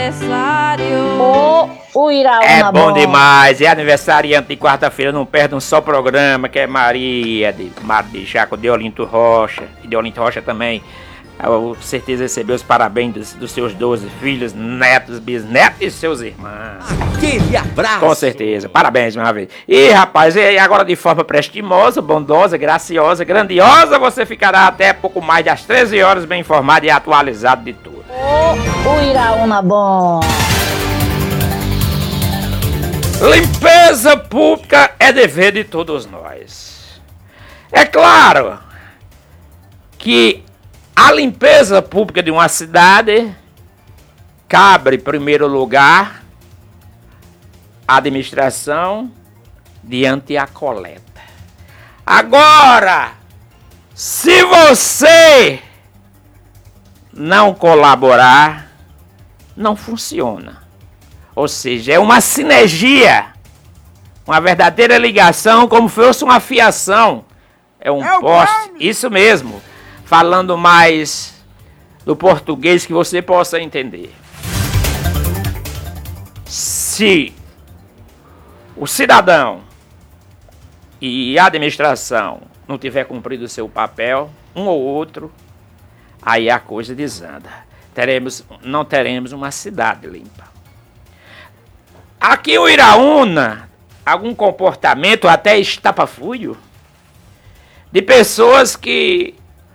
O Iraúna É bom demais, é aniversariante de quarta-feira, não perde um só programa, que é Maria de Jaco de Olinto Rocha, e de Olinto Rocha também. Eu, com certeza, recebeu os parabéns dos seus 12 filhos, netos, bisnetos e seus irmãos. Aquele abraço! Com certeza, parabéns uma vez. E rapaz, e agora de forma prestimosa, bondosa, graciosa, grandiosa, você ficará até pouco mais das 13 horas bem informado e atualizado de tudo. O Iraúna bom. Limpeza pública é dever de todos nós. É claro que a limpeza pública de uma cidade cabe, em primeiro lugar, à administração diante a coleta. Agora, se você não colaborar, não funciona. Ou seja, é uma sinergia, uma verdadeira ligação, como se fosse uma fiação. É um poste, isso mesmo. Falando mais do português que você possa entender. Se o cidadão e a administração não tiver cumprido o seu papel, um ou outro, aí a coisa desanda. Não teremos uma cidade limpa. Aqui o Iraúna, algum comportamento até estapafúrdio de pessoas que